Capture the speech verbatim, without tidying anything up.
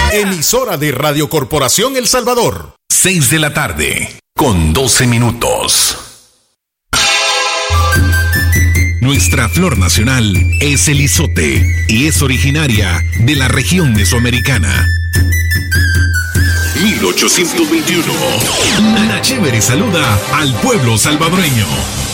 Emisora de Radio Corporación El Salvador. seis de la tarde, con doce minutos. Nuestra flor nacional es el izote y es originaria de la región mesoamericana. mil ochocientos veintiuno. Ana Chévere saluda al pueblo salvadoreño.